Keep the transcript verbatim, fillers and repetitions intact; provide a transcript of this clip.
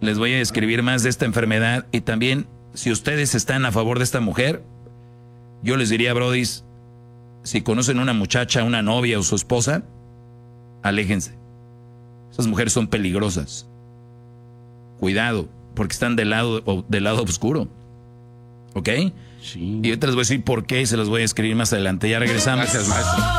Les voy a describir más de esta enfermedad y también, si ustedes están a favor de esta mujer, yo les diría, brodis, si conocen una muchacha, una novia o su esposa, aléjense. Esas mujeres son peligrosas. Cuidado, porque están del lado, del lado oscuro. ¿Ok? Sí. Y ahorita les voy a decir por qué y se los voy a escribir más adelante. Ya regresamos. Gracias, maestro.